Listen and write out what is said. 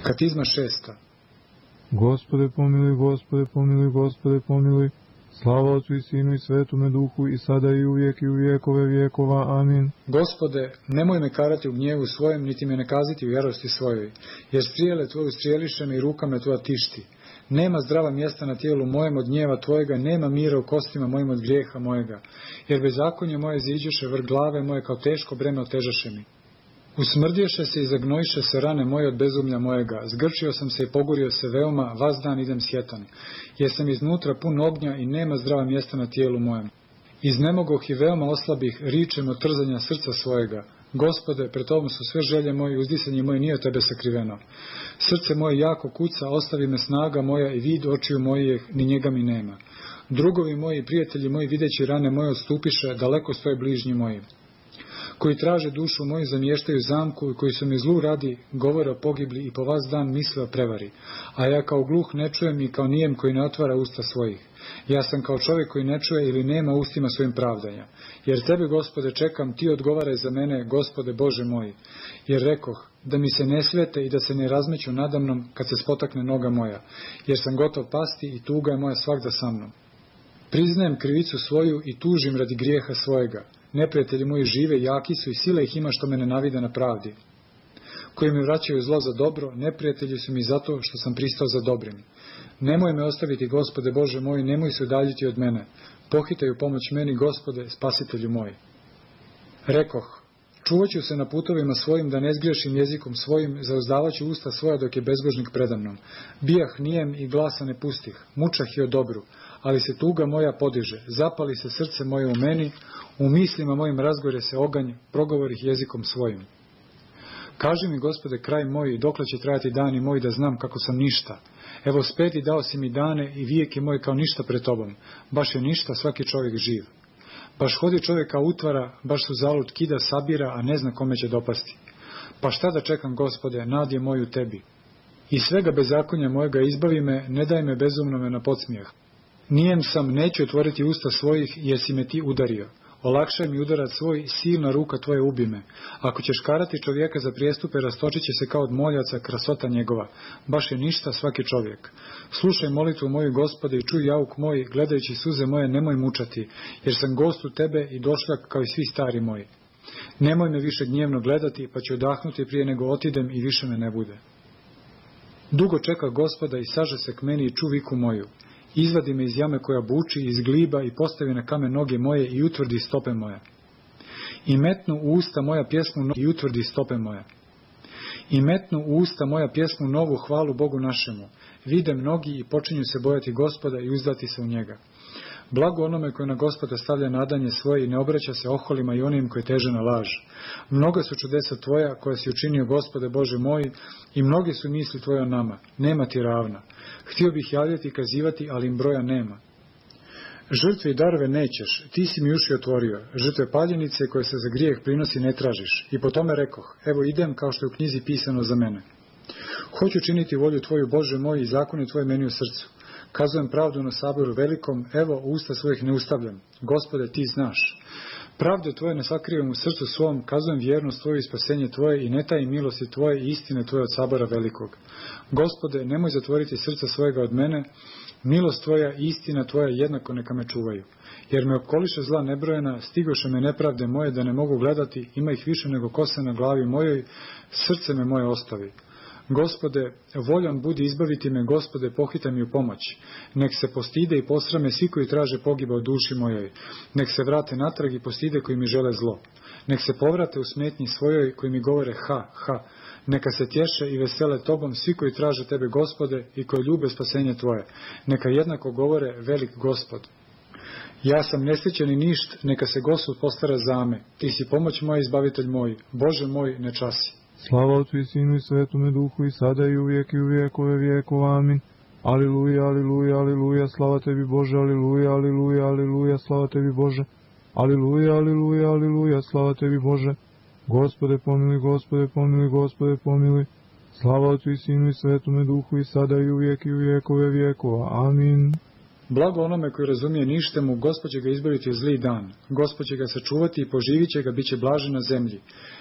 Katizma 6. Gospode pomiluj, Gospode pomiluj, Gospode pomiluj. Slava Otcu i Sinu i Svetome Duhu, i sada i uvijek i u vijekove vijekova. Amin. Gospode, nemoj me karati u gnjevu svojem, niti me nakaziti u jarosti svojoj, jer strijele tvoju strijeliše me i ruka me tvoja tišti. Nema zdrava mjesta na tijelu mojem od gnjeva tvojega, nema mira u kostima mojim od grijeha mojega, jer bezakonje moje ziđoše vrh glave moje, kao teško breme otežaše mi. Usmrdješe se i zagnojiše se rane moje od bezumlja mojega, zgrčio sam se i pogurio se veoma, vas dan idem sjetan, jer sam iznutra pun ognja i nema zdrava mjesta na tijelu mojem. Iznemogoh i veoma oslabih, ričem od trzanja srca svojega. Gospode, pred tobom su sve želje moje i uzdisanje moje nije od tebe sakriveno. Srce moje jako kuca, ostavi me snaga moja i vid očiju mojih, ni njega mi nema. Drugovi moji i prijatelji moji videći rane moje odstupiše, daleko stoje bližnji moji. Koji traže dušu moju zamještaju zamku i koji su mi zlu radi, govore o pogibli i po vas dan misle o prevari. A ja kao gluh ne čujem i kao nijem koji ne otvara usta svojih. Ja sam kao čovjek koji ne čuje ili nema ustima svojim pravdanja. Jer tebe, Gospode, čekam, ti odgovaraj za mene, Gospode Bože moj. Jer rekoh, da mi se ne svete i da se ne razmeću nadamnom kad se spotakne noga moja. Jer sam gotov pasti i tuga je moja svagda sa mnom. Priznajem krivicu svoju i tužim radi grijeha svojega. Neprijatelji moji žive, jaki su i sila ih ima što me nenavide na pravdi. Koji mi vraćaju zlo za dobro, neprijatelji su mi zato što sam pristao za dobrim. Nemoj me ostaviti, Gospode Bože moj, nemoj se udaljiti od mene. Pohitaju pomoć meni, Gospode, spasitelju moj. Rekoh, čuvat ću se na putovima svojim da ne zgriješim jezikom svojim, zauzdavat ću usta svoja dok je bezbožnik predamnom. Bijah nijem i glasa ne pustih, mučah i o dobru, ali se tuga moja podiže, zapali se srce moje u meni, u mislima mojim razgore se oganj, progovorih jezikom svojim. Kaži mi, Gospode, kraj moj, dokle će trajati dani moji da znam kako sam ništa. Evo speti dao si mi dane i vijek je moj kao ništa pred tobom. Baš je ništa svaki čovjek živ. Baš hodi čovjeka utvara, baš su zalud kida sabira, a ne zna kome će dopasti. Pa šta da čekam, Gospode, nad je moj u tebi. I svega bezakonja mojega izbavi me, ne daj me bezumnome na podsmijeh. Nijem sam, neću otvoriti usta svojih, jer si me ti udario. Olakšaj mi udarac svoj, silna ruka tvoje ubi me. Ako ćeš karati čovjeka za prijestupe, rastočit će se kao od moljaca krasota njegova. Baš je ništa svaki čovjek. Slušaj molitvu moju, Gospode, i čuj jauk moj, gledajući suze moje, nemoj mučati, jer sam gost u tebe i došljak kao i svi stari moji. Nemoj me više gnjevno gledati, pa ću odahnuti prije nego otidem i više me ne bude. Dugo čeka Gospoda i saže se k meni i ču viku moju. Izvadi me iz jame koja buči, iz gliba i postavi na kamen noge moje i utvrdi stope moje. I metnu u usta moja pjesmu i utvrdi stope moje. I metnu u usta moja pjesmu novu hvalu Bogu našemu. Vide mnogi i počinju se bojati Gospoda i uzdati se u njega. Blago onome koji na Gospoda stavlja nadanje svoje i ne obraća se oholima i onim koji teže na laž. Mnoga su čudesa tvoja koja si učinio, Gospode Bože moj, i mnogi su misli tvoje o nama. Nema ti ravna. Htio bih javljati i kazivati, ali im broja nema. Žrtve i darove nećeš, ti si mi uši otvorio. Žrtve paljenice koje se za grijeh prinosi ne tražiš. I po tome rekoh, evo idem kao što je u knjizi pisano za mene. Hoću činiti volju tvoju, Bože moj, i zakone tvoje meni u srcu. Kazujem pravdu na saboru velikom, evo usta svojih ne ustavljam. Gospode, ti znaš. Pravde tvoje ne sakrivam u srcu svom, kazujem vjernost tvoju i spasenje tvoje i ne tajim milosti tvoje i istine tvoje od sabora velikog. Gospode, nemoj zatvoriti srca svojega od mene, milost tvoja i istina tvoja jednako neka me čuvaju. Jer me okoliše zla nebrojena, stigoše me nepravde moje da ne mogu gledati, ima ih više nego kose na glavi mojoj, srce me moje ostavi. Gospode, voljan budi izbaviti me, Gospode, pohitaj mi u pomoć. Nek se postide i posrame svi koji traže pogiba u duši mojoj. Nek se vrate natrag i postide koji mi žele zlo. Nek se povrate u smetnji svojoj koji mi govore ha, ha. Neka se tješe i vesele tobom svi koji traže tebe, Gospode, i koji ljube spasenje tvoje. Neka jednako govore velik Gospod. Ja sam nesrećen i ništ, neka se Gospod postara za me. Ti si pomoć moja, izbavitelj moj. Bože moj, ne časi. Slava Otcu i Sinu i Svetome Duhu, i sada i uvijek i u vijekove vijekova. Amin. Aliluja, aliluja, aliluja, slava tebi Bože, aliluja, aliluja, aliluja, slava tebi Bože. Aliluja, aliluja, aliluja, slava tebi Bože. Gospode pomiluj, Gospode pomiluj, Gospode pomiluj. Slava Otcu i Sinu i Svetome Duhu, i sada i uvijek i u vijekove vijekova. Amin. Blago onome koji razumije ništemu, Gospod će ga izbaviti u zli dan. Gospod će ga sačuvati i poživit će ga, bit će blažen na zemlji.